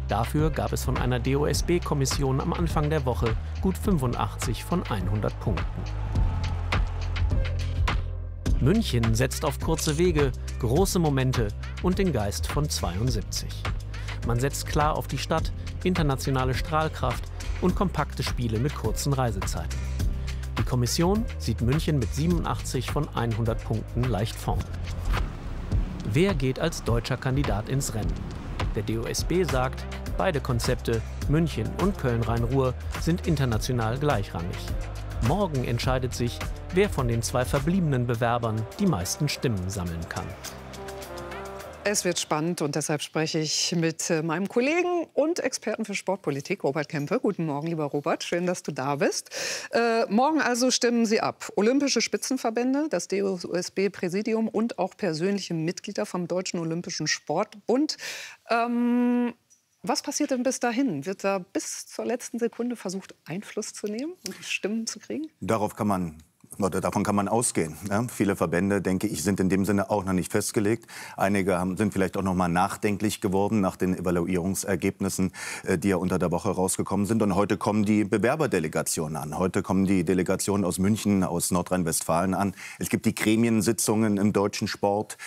Dafür gab es von einer DOSB-Kommission am Anfang der Woche gut 85 von 100 Punkten. München setzt auf kurze Wege, große Momente und den Geist von 72. Man setzt klar auf die Stadt, internationale Strahlkraft und kompakte Spiele mit kurzen Reisezeiten. Die Kommission sieht München mit 87 von 100 Punkten leicht vorn. Wer geht als deutscher Kandidat ins Rennen? Der DOSB sagt, beide Konzepte, München und Köln-Rhein-Ruhr, sind international gleichrangig. Morgen entscheidet sich, wer von den zwei verbliebenen Bewerbern die meisten Stimmen sammeln kann. Es wird spannend und deshalb spreche ich mit meinem Kollegen und Experten für Sportpolitik, Robert Kempe. Guten Morgen, lieber Robert, schön, dass du da bist. Morgen also stimmen Sie ab. Olympische Spitzenverbände, das DOSB-Präsidium und auch persönliche Mitglieder vom Deutschen Olympischen Sportbund. Was passiert denn bis dahin? Wird da bis zur letzten Sekunde versucht, Einfluss zu nehmen und die Stimmen zu kriegen? Davon kann man ausgehen. Ja, viele Verbände, denke ich, sind in dem Sinne auch noch nicht festgelegt. Einige sind vielleicht auch noch mal nachdenklich geworden nach den Evaluierungsergebnissen, die ja unter der Woche rausgekommen sind. Und heute kommen die Bewerberdelegationen an. Heute kommen die Delegationen aus München, aus Nordrhein-Westfalen an. Es gibt die Gremiensitzungen im deutschen Sport,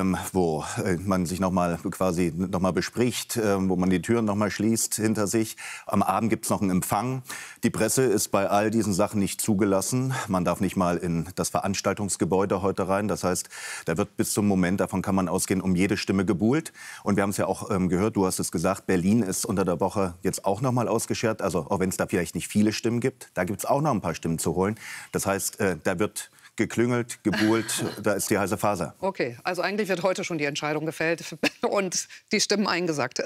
wo man sich noch mal bespricht, wo man die Türen noch mal schließt hinter sich. Am Abend gibt es noch einen Empfang. Die Presse ist bei all diesen Sachen nicht zugelassen. Man darf nicht mal in das Veranstaltungsgebäude heute rein. Das heißt, da wird bis zum Moment, davon kann man ausgehen, um jede Stimme gebuhlt. Und wir haben es ja auch gehört, du hast es gesagt, Berlin ist unter der Woche jetzt auch noch mal ausgeschert. Also auch wenn es da vielleicht nicht viele Stimmen gibt, da gibt es auch noch ein paar Stimmen zu holen. Das heißt, da wird geklüngelt, gebuhlt, da ist die heiße Phase. Okay, also eigentlich wird heute schon die Entscheidung gefällt und die Stimmen eingesagt.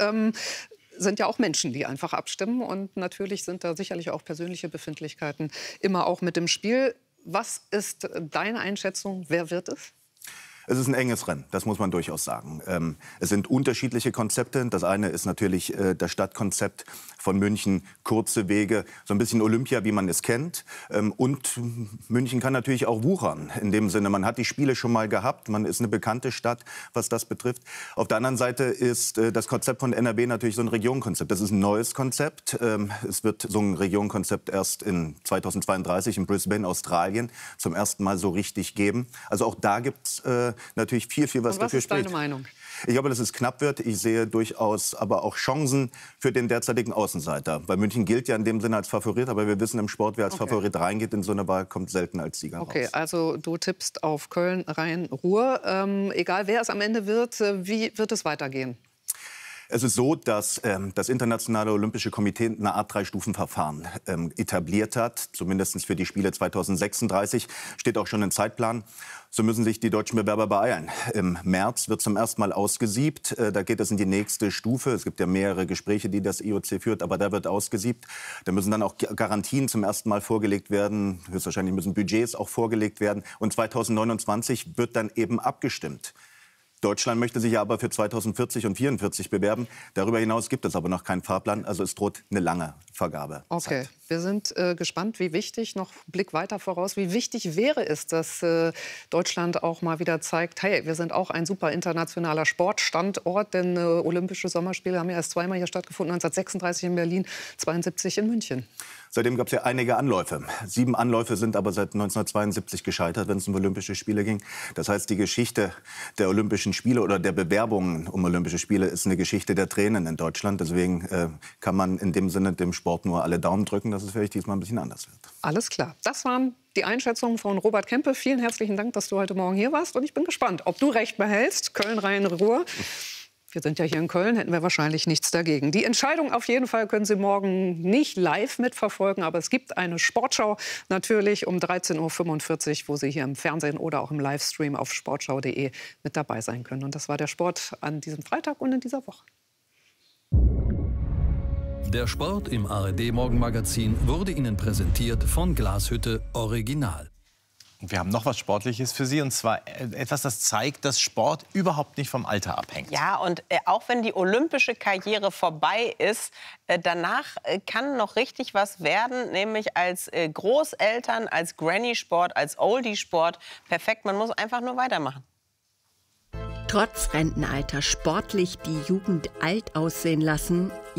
Sind ja auch Menschen, die einfach abstimmen. Und natürlich sind da sicherlich auch persönliche Befindlichkeiten immer auch mit im Spiel. Was ist deine Einschätzung? Wer wird es? Es ist ein enges Rennen, das muss man durchaus sagen. Es sind unterschiedliche Konzepte. Das eine ist natürlich das Stadtkonzept von München, kurze Wege, so ein bisschen Olympia, wie man es kennt. Und München kann natürlich auch wuchern. In dem Sinne, man hat die Spiele schon mal gehabt, man ist eine bekannte Stadt, was das betrifft. Auf der anderen Seite ist das Konzept von NRW natürlich so ein Regionenkonzept. Das ist ein neues Konzept. Es wird so ein Regionenkonzept erst in 2032 in Brisbane, Australien, zum ersten Mal so richtig geben. Also auch da gibt es natürlich viel, was dafür spricht. Was ist deine Meinung? Ich glaube, dass es knapp wird. Ich sehe durchaus aber auch Chancen für den derzeitigen Außenseiter. Weil München gilt ja in dem Sinne als Favorit, aber wir wissen im Sport, wer als Favorit reingeht in so eine Wahl, kommt selten als Sieger raus. Okay, also du tippst auf Köln, Rhein, Ruhr. Egal wer es am Ende wird, wie wird es weitergehen? Es ist so, dass das Internationale Olympische Komitee eine Art Drei-Stufen-Verfahren etabliert hat. Zumindest für die Spiele 2036 steht auch schon ein Zeitplan. So müssen sich die deutschen Bewerber beeilen. Im März wird zum ersten Mal ausgesiebt. Da geht es in die nächste Stufe. Es gibt ja mehrere Gespräche, die das IOC führt, aber da wird ausgesiebt. Da müssen dann auch Garantien zum ersten Mal vorgelegt werden. Höchstwahrscheinlich müssen Budgets auch vorgelegt werden. Und 2029 wird dann eben abgestimmt. Deutschland möchte sich ja aber für 2040 und 2044 bewerben. Darüber hinaus gibt es aber noch keinen Fahrplan. Also es droht eine lange Vergabezeit. Okay, wir sind gespannt, wie wichtig, noch Blick weiter voraus, wie wichtig wäre es, dass Deutschland auch mal wieder zeigt, hey, wir sind auch ein super internationaler Sportstandort, denn Olympische Sommerspiele haben ja erst zweimal hier stattgefunden, 1936 in Berlin, 1972 in München. Seitdem gab es ja einige Anläufe. 7 Anläufe sind aber seit 1972 gescheitert, wenn es um Olympische Spiele ging. Das heißt, die Geschichte der Olympischen Spiele oder der Bewerbungen um Olympische Spiele ist eine Geschichte der Tränen in Deutschland. Deswegen kann man in dem Sinne dem Sport nur alle Daumen drücken, dass es vielleicht diesmal ein bisschen anders wird. Alles klar. Das waren die Einschätzungen von Robert Kempe. Vielen herzlichen Dank, dass du heute Morgen hier warst. Und ich bin gespannt, ob du recht behältst. Köln, Rhein, Ruhr. Wir sind ja hier in Köln, hätten wir wahrscheinlich nichts dagegen. Die Entscheidung auf jeden Fall können Sie morgen nicht live mitverfolgen, aber es gibt eine Sportschau natürlich um 13:45 Uhr, wo Sie hier im Fernsehen oder auch im Livestream auf sportschau.de mit dabei sein können. Und das war der Sport an diesem Freitag und in dieser Woche. Der Sport im ARD-Morgenmagazin wurde Ihnen präsentiert von Glashütte Original. Wir haben noch was Sportliches für Sie, und zwar etwas, das zeigt, dass Sport überhaupt nicht vom Alter abhängt. Ja, und auch wenn die olympische Karriere vorbei ist, danach kann noch richtig was werden, nämlich als Großeltern, als Granny-Sport, als Oldie-Sport. Perfekt, man muss einfach nur weitermachen. Trotz Rentenalter sportlich die Jugend alt aussehen lassen.